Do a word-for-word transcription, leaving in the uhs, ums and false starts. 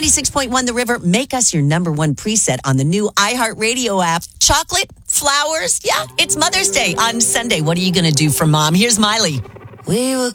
ninety-six point one The River, make us your number one preset on the new iHeartRadio app. Chocolate, flowers, yeah, it's Mother's Day on Sunday. What are you going to do for Mom? Here's Miley. We were